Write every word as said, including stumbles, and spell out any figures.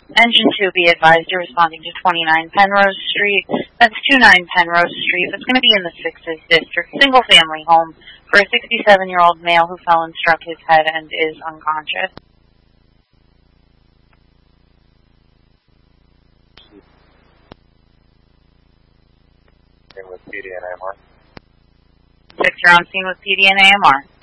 Engine two, be advised you're responding to twenty-nine Penrose Street. That's twenty-nine Penrose Street. It's going to be in the Sixes District. Single-family home for a sixty-seven-year-old male who fell and struck his head and is unconscious. With P D and A M R. Six, you're on scene with P D and A M R.